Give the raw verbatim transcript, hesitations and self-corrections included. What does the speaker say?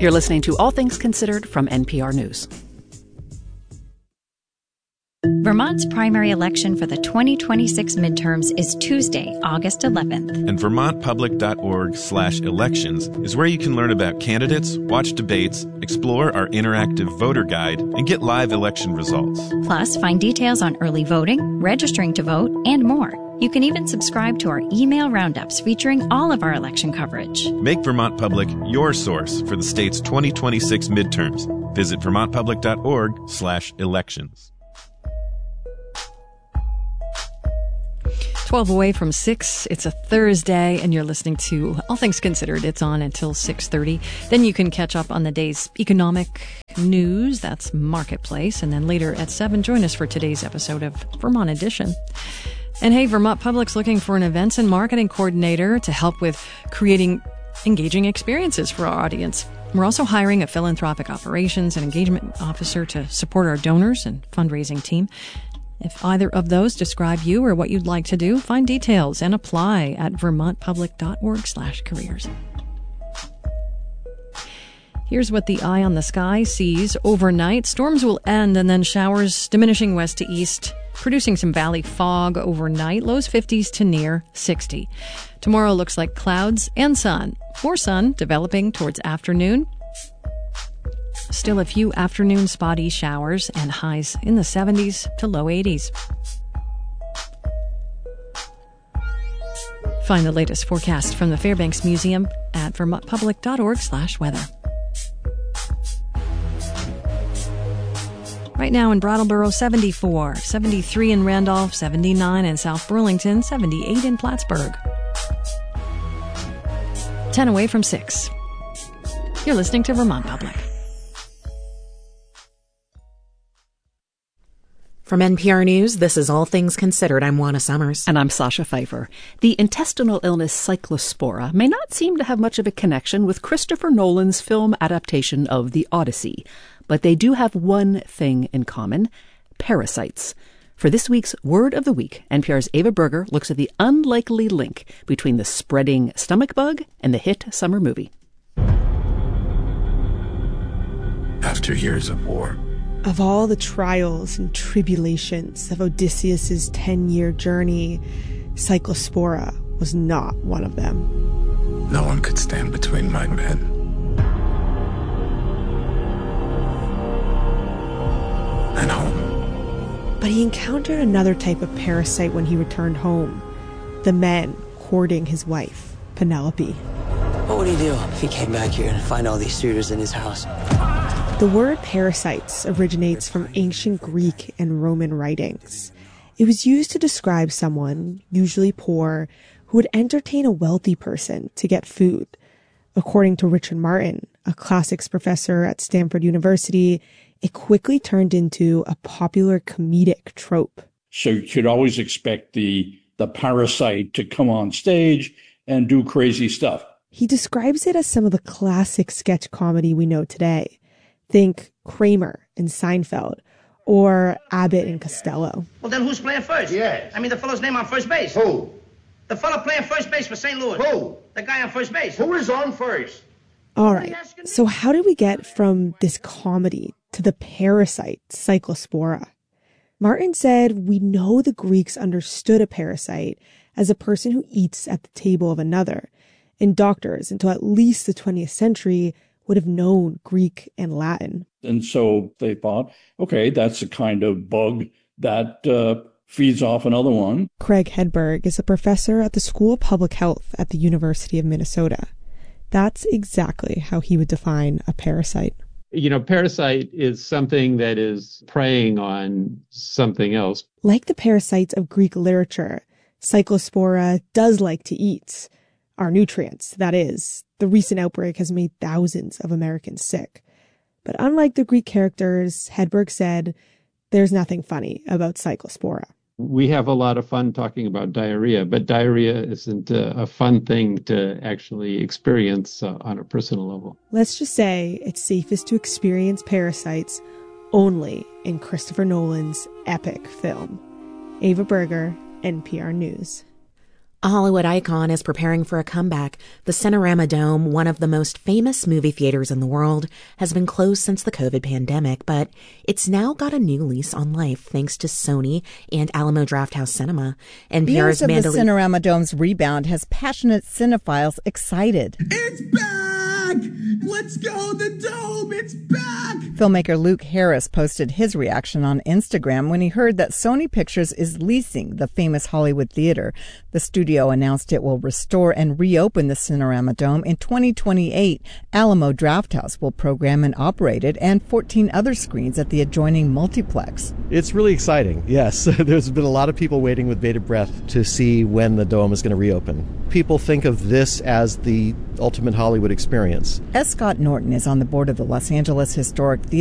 You're listening to All Things Considered from N P R News. Vermont's primary election for the twenty twenty-six midterms is Tuesday, August eleventh. And vermontpublic.org slash elections is where you can learn about candidates, watch debates, explore our interactive voter guide, and get live election results. Plus, find details on early voting, registering to vote, and more. You can even subscribe to our email roundups featuring all of our election coverage. Make Vermont Public your source for the state's twenty twenty-six midterms. Visit vermontpublic.org slash elections. twelve away from six. It's a Thursday, and you're listening to All Things Considered. It's on until six thirty. Then you can catch up on the day's economic news. That's Marketplace. And then later at seven, join us for today's episode of Vermont Edition. And hey, Vermont Public's looking for an events and marketing coordinator to help with creating engaging experiences for our audience. We're also hiring a philanthropic operations and engagement officer to support our donors and fundraising team. If either of those describe you or what you'd like to do, find details and apply at vermontpublic.org slash careers. Here's what the eye on the sky sees overnight. Storms will end and then showers diminishing west to east, producing some valley fog overnight, lows fifties to near sixty. Tomorrow looks like clouds and sun. More sun developing towards afternoon. Still a few afternoon spotty showers and highs in the seventies to low eighties. Find the latest forecast from the Fairbanks Museum at vermontpublic.org slash weather. Right now in Brattleboro, seventy-four, seventy-three in Randolph, seventy-nine in South Burlington, seventy-eight in Plattsburgh. ten away from six. You're listening to Vermont Public. From N P R News, this is All Things Considered. I'm Juana Summers. And I'm Sasha Pfeiffer. The intestinal illness Cyclospora may not seem to have much of a connection with Christopher Nolan's film adaptation of The Odyssey, but they do have one thing in common: parasites. For this week's Word of the Week, N P R's Ava Berger looks at the unlikely link between the spreading stomach bug and the hit summer movie. After years of war, of all the trials and tribulations of Odysseus's ten-year journey, Cyclospora was not one of them. no one could stand between my men and home. But he encountered another type of parasite when he returned home. The men courting his wife, Penelope. What would he do if he came back here and find all these suitors in his house? The word parasites originates from ancient Greek and Roman writings. It was used to describe someone, usually poor, who would entertain a wealthy person to get food. According to Richard Martin, a classics professor at Stanford University, it quickly turned into a popular comedic trope. So you could always expect the, the parasite to come on stage and do crazy stuff. He describes it as some of the classic sketch comedy we know today. Think Kramer and Seinfeld, or Abbott and Costello. Well, then who's playing first? Yes. I mean, the fellow's name on first base. Who? The fellow playing first base for Saint Louis. Who? The guy on first base. Who is on first? All right, so how did we get from this comedy to the parasite, Cyclospora? Martin said, we know the Greeks understood a parasite as a person who eats at the table of another, and doctors, until at least the twentieth century, would have known Greek and Latin. And so they thought, okay, that's a kind of bug that uh, feeds off another one. Craig Hedberg is a professor at the School of Public Health at the University of Minnesota. That's exactly how he would define a parasite. You know, parasite is something that is preying on something else. Like the parasites of Greek literature, Cyclospora does like to eat our nutrients, that is. The recent outbreak has made thousands of Americans sick. But unlike the Greek characters, Hedberg said, there's nothing funny about Cyclospora. We have a lot of fun talking about diarrhea, but diarrhea isn't a, a fun thing to actually experience uh, on a personal level. Let's just say it's safest to experience parasites only in Christopher Nolan's epic film. Ava Berger, N P R News. A Hollywood icon is preparing for a comeback. The Cinerama Dome, one of the most famous movie theaters in the world, has been closed since the COVID pandemic, but it's now got a new lease on life thanks to Sony and Alamo Drafthouse Cinema. N P R's News of Mandalay- the Cinerama Dome's rebound has passionate cinephiles excited. It's back! Let's go, the Dome! It's back! Filmmaker Luke Harris posted his reaction on Instagram when he heard that Sony Pictures is leasing the famous Hollywood theater. The studio announced it will restore and reopen the Cinerama Dome in twenty twenty-eight. Alamo Drafthouse will program and operate it, and fourteen other screens at the adjoining multiplex. It's really exciting, yes. There's been a lot of people waiting with bated breath to see when the Dome is going to reopen. People think of this as the ultimate Hollywood experience. S. Scott Norton is on the board of the Los Angeles Historic Theater.